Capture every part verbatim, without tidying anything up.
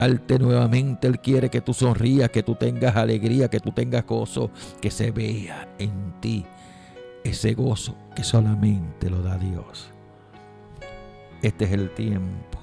restaurarte nuevamente. Él quiere que tú sonrías, que tú tengas alegría, que tú tengas gozo, que se vea en ti ese gozo que solamente lo da Dios. Este es el tiempo.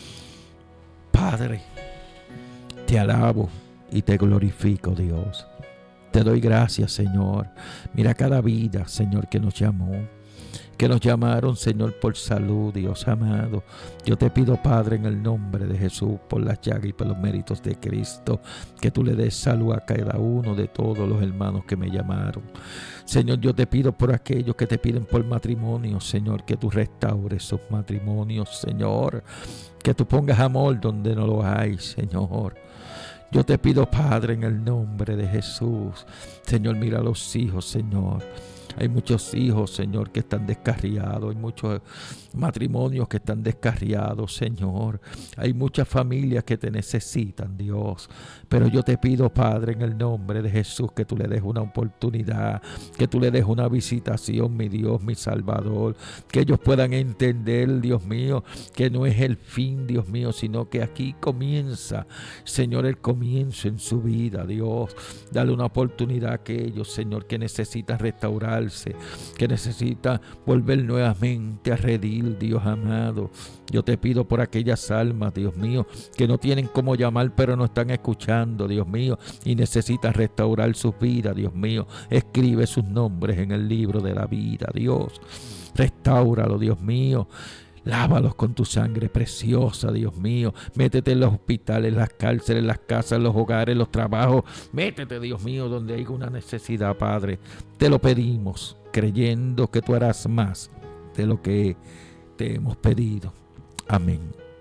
Padre, te alabo y te glorifico, Dios. Te doy gracias, Señor. Mira cada vida, Señor, que nos llamó, que nos llamaron, Señor, por salud, Dios amado. Yo te pido, Padre, en el nombre de Jesús, por las llagas y por los méritos de Cristo, que tú le des salud a cada uno de todos los hermanos que me llamaron. Señor, yo te pido por aquellos que te piden por matrimonio, Señor, que tú restaures esos matrimonios, Señor, que tú pongas amor donde no lo hay, Señor. Yo te pido, Padre, en el nombre de Jesús, Señor, mira a los hijos, Señor. Hay muchos hijos, Señor, que están descarriados. Hay muchos matrimonios que están descarriados, Señor. Hay muchas familias que te necesitan, Dios. Pero yo te pido, Padre, en el nombre de Jesús, que tú le des una oportunidad, que tú le des una visitación, mi Dios, mi Salvador. Que ellos puedan entender, Dios mío, que no es el fin, Dios mío, sino que aquí comienza, Señor, el comienzo en su vida, Dios. Dale una oportunidad a aquellos, Señor, que necesitan restaurar, que necesita volver nuevamente a redil, Dios amado. Yo te pido por aquellas almas, Dios mío, que no tienen cómo llamar, pero no están escuchando, Dios mío, y necesitan restaurar sus vidas, Dios mío. Escribe sus nombres en el libro de la vida, Dios. Restáuralo, Dios mío. Lávalos con tu sangre preciosa, Dios mío. Métete en los hospitales, en las cárceles, en las casas, en los hogares, en los trabajos. Métete, Dios mío, donde hay una necesidad, Padre. Te lo pedimos, creyendo que tú harás más de lo que te hemos pedido. Amén.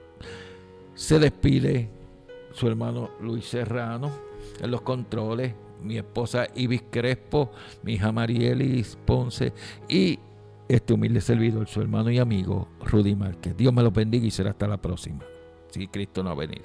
Se despide su hermano Luis Serrano en los controles, mi esposa Ibis Crespo, mi hija Marielis Ponce y este humilde servidor, su hermano y amigo Rudy Márquez. Dios me los bendiga y será hasta la próxima, si Cristo no ha venido.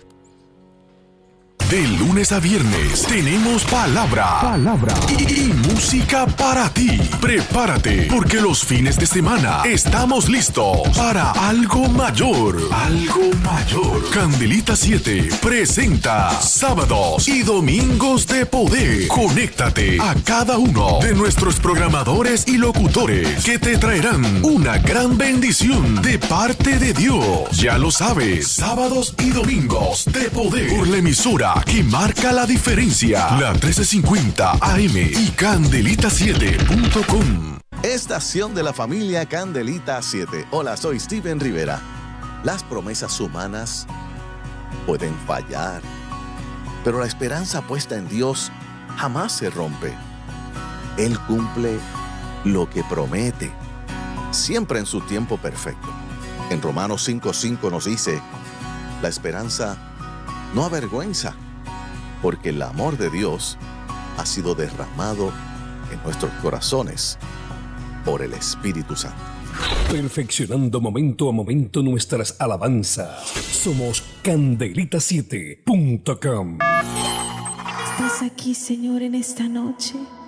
De lunes a viernes tenemos palabra, palabra y, y música para ti. Prepárate, porque los fines de semana estamos listos para algo mayor. Algo mayor. Candelita siete presenta sábados y domingos de poder. Conéctate a cada uno de nuestros programadores y locutores que te traerán una gran bendición de parte de Dios. Ya lo sabes, sábados y domingos de poder por la emisora que marca la diferencia, la trece cincuenta A M y candelita siete punto com. Estación de la familia Candelita siete. Hola, soy Steven Rivera. Las promesas humanas pueden fallar, pero la esperanza puesta en Dios jamás se rompe. Él cumple lo que promete, siempre en su tiempo perfecto. En Romanos cinco cinco nos dice, la esperanza no avergüenza, porque el amor de Dios ha sido derramado en nuestros corazones por el Espíritu Santo. Perfeccionando momento a momento nuestras alabanzas. Somos candelita siete punto com. Estás aquí, Señor, en esta noche.